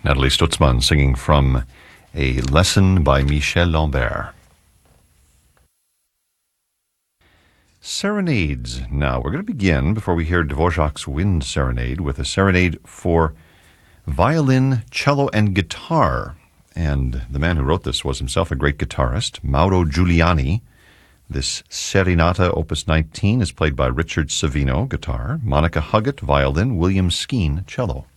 Nathalie Stutzmann singing from A Lesson by Michel Lambert. Serenades. Now, we're going to begin, before we hear Dvorak's Wind Serenade, with a serenade for violin, cello, and guitar. And the man who wrote this was himself a great guitarist, Mauro Giuliani. This Serenata, Opus 19, is played by Richard Savino, guitar, Monica Huggett, violin, William Skeen, cello.